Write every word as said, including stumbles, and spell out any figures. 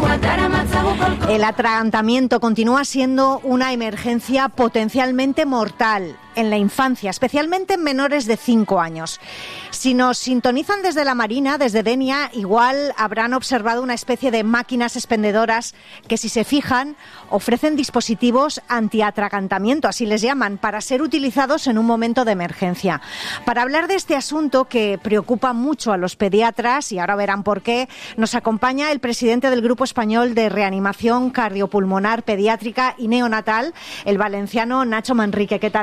El atragantamiento continúa siendo una emergencia potencialmente mortal en la infancia, especialmente en menores de cinco años. Si nos sintonizan desde la Marina, desde Denia, igual habrán observado una especie de máquinas expendedoras que, si se fijan, ofrecen dispositivos antiatragantamiento, así les llaman, para ser utilizados en un momento de emergencia. Para hablar de este asunto que preocupa mucho a los pediatras, y ahora verán por qué, nos acompaña el presidente del Grupo Español de Reanimación Cardiopulmonar Pediátrica y Neonatal, el valenciano Nacho Manrique. ¿Qué tal?